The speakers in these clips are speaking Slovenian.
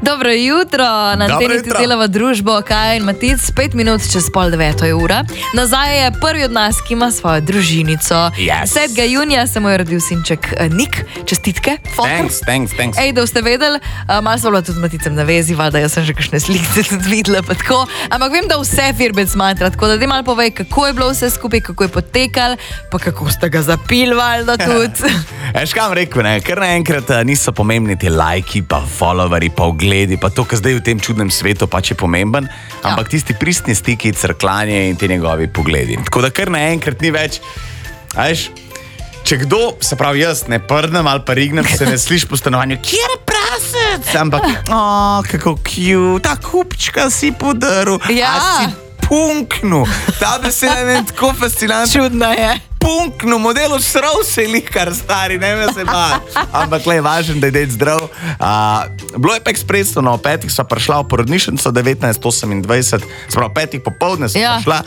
Dobro jutro, na anteni ti delava družbo Kaja in Matic, 5 minut čez 8:30 je ura. Nazaj je prvi od nas, ki ima svojo družinico. Yes. 7. junija se mu je rodil sinček Nik, čestitke. Thanks. Ej, da ste vedeli, malo smo bila tudi z Maticem na vezi, valjda jaz sem že kakšne slike tudi videla, pa tako. Ampak vem, da vse firbec smatra, tako da ti malo povej, kako je bilo vse skupaj, kako je potekalo, pa kako ste ga zapili, valjda tudi. Eš kam rekel, ne? Ker naenkrat niso pomembni ti lajki, pa followeri, pa ogledi, pa to, kar zdaj v tem čudnem svetu pač je pomemben, ampak tisti pristni stiki, crklanje in ti njegovi pogledi. Tako da kar naenkrat ni več, veš, če kdo, se pravi jaz, ne prdnem ali pa rignem, se ne sliš po stanovanju, kjer je prasec, ampak, kako cute, ta kupčka si podaril, Ja. a si punknu, ta beseda je tako fascinantna. Čudno je. Punknu, modelu srov se je likar stari, ne me se ba. Ampak le je važno, da je dec zdrav. Bilo je pa ekspresno, no, 5. sva prišla v porodnišnico, 19:28, spravo 5. popoldne sva prišla,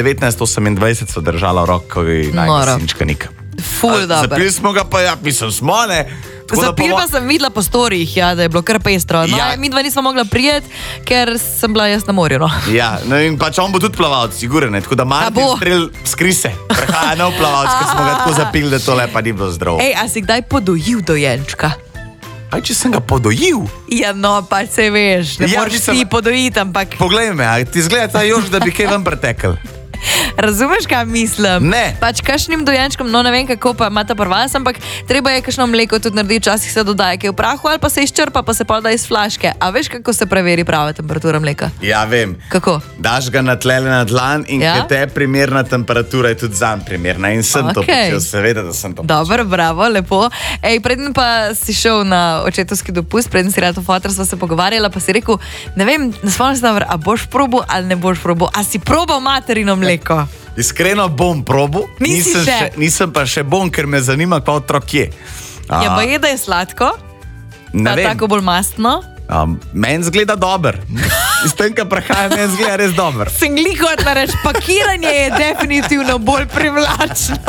19:28 sva držala v roki najbolj sinčka Nika. Ful dobro. Zapili smo ga pa, ja, mislim, smo, ne. Zapil pa sem videla po storijih, ja, da je bilo kar pestro. No, Ja. mi dva nismo mogla prijeti, ker sem bila jaz na morju. No. Ja, no in pač on bo tudi plavalc, sigurno, ne. Tako da Martin bo? Strel skrise, prehaja nov plavalc, ker smo ga tako zapili, da tole pa ni bilo zdravo. Ej, a si kdaj podojil dojenčka? Aj, če sem ga podojil. Ja, no, pač se veš, ne Ja, moreš nisem- ti podojiti, ampak Poglej me, a ti zgleda ta Jož, da bi kaj ven pretekel? razumeš, kaj mislim? Ne. Pač kakšnim dojenčkom, no ne vem, kako pa ima ta prvas, ampak treba je kakšno mleko tudi narediti, včasih se dodaja kaj v prahu ali pa se izčrpa, pa se pa da iz flaške. A veš, kako se preveri prava temperatura mleka? Ja, vem. Kako? Daš ga na tlele na dlan in Ja? ker te je primerna temperatura, je tudi zanj primerna. In sem to Okej. počel, seveda, da sem to počel. Dobro, bravo, lepo. Ej, preden pa si šel na očetovski dopust, preden si rekel fotor, sva se pogovarjala, pa si rekel, ne vem, ne spomnim se, a boš probil ali ne boš probil. A si probal materino mleko? Iskreno bom probil, Nisi še? nisem pa še bom, ker me zanima, kaj otrok je. Ja, pa je, da je sladko, Ne pa vem, tako bolj mastno. meni zgleda dober. Iz tega prahaja meni zgleda res dober. Sem glih hotela reči, pakiranje je definitivno bolj privlačno.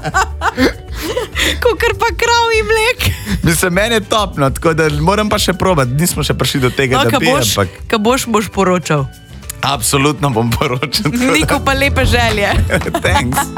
Kakor pa kravji mlek. Mislim, meni je topno, tako da moram pa še probati. Nismo še prišli do tega, No, da bi, ampak ka boš poročal. absolutno bom poročal. Niko pa lepe želje. Thanks.